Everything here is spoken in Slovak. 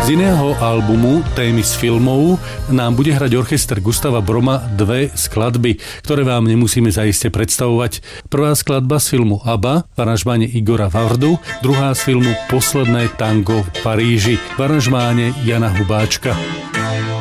Z iného albumu Témy z filmov nám bude hrať orchester Gustava Broma dve skladby, ktoré vám nemusíme zaiste predstavovať. Prvá skladba z filmu ABBA v aranžmáne Igora Vavrdu, druhá z filmu Posledné tango v Paríži v aranžmáne Jana Hubáčka.